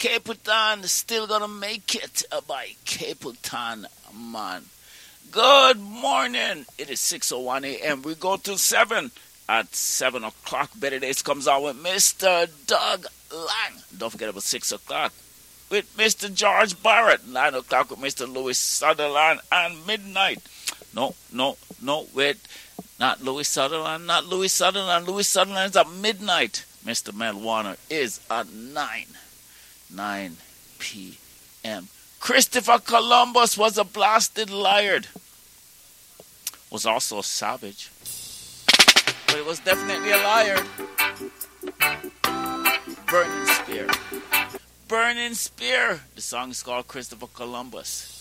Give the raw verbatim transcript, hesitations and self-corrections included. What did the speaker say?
Capleton, Still Gonna Make It uh, by Capleton, man. Good morning. It is six oh one a.m. We go till seven. At seven o'clock, Better Days comes on with Mister Doug Lang. Don't forget about six o'clock with Mister George Barrett. nine o'clock with Mister Louis Sutherland. And midnight. No, no, no, wait. Not Louis Sutherland, not Louis Sutherland. Louis Sutherland's at midnight. Mister Mel Warner is at nine. nine p.m. Christopher Columbus was a blasted liar. Was also a savage. But it was definitely a liar. Burning Spear. Burning Spear. The song is called Christopher Columbus.